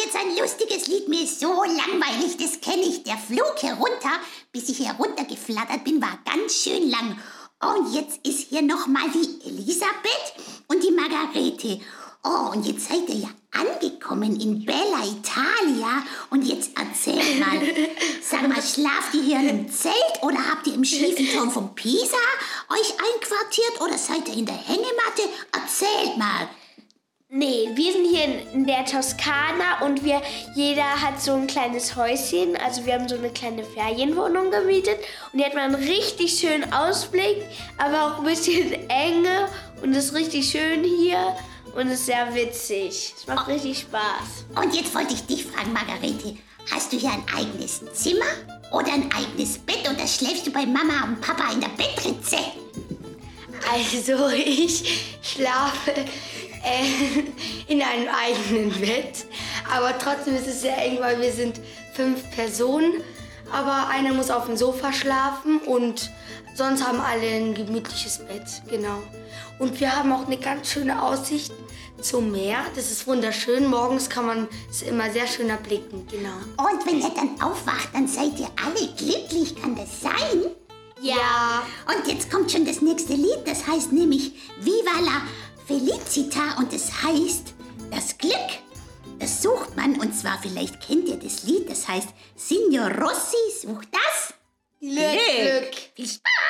jetzt ein lustiges Lied. Mir ist so langweilig, das kenne ich. Der Flug herunter, bis ich heruntergeflattert bin, war ganz schön lang. Und jetzt ist hier nochmal die Elisabeth und die Margarete. Oh, und jetzt seid ihr ja angekommen in Bella Italia. Und jetzt erzählt mal, sag mal, schlaft ihr hier in einem Zelt oder habt ihr im schiefen Turm von Pisa euch einquartiert oder seid ihr in der Hängematte? Erzählt mal. Nee, wir sind hier in der Toskana und jeder hat so ein kleines Häuschen. Also wir haben so eine kleine Ferienwohnung gemietet und die hat man einen richtig schönen Ausblick, aber auch ein bisschen enge und ist richtig schön hier und ist sehr witzig. Es macht richtig Spaß. Und jetzt wollte ich dich fragen, Margarete, hast du hier ein eigenes Zimmer oder ein eigenes Bett oder schläfst du bei Mama und Papa in der Bettritze? Also ich schlafe in einem eigenen Bett, aber trotzdem ist es sehr eng, weil wir sind 5 Personen, aber einer muss auf dem Sofa schlafen und sonst haben alle ein gemütliches Bett, genau. Und wir haben auch eine ganz schöne Aussicht zum Meer, das ist wunderschön, morgens kann man es immer sehr schön erblicken, genau. Und wenn ihr dann aufwacht, dann seid ihr alle glücklich, kann das sein? Ja. Und jetzt kommt schon das nächste Lied, das heißt nämlich Viva la Felicita und es heißt das Glück. Das sucht man und zwar, vielleicht kennt ihr das Lied, das heißt Signor Rossi sucht das Glück. Viel Spaß!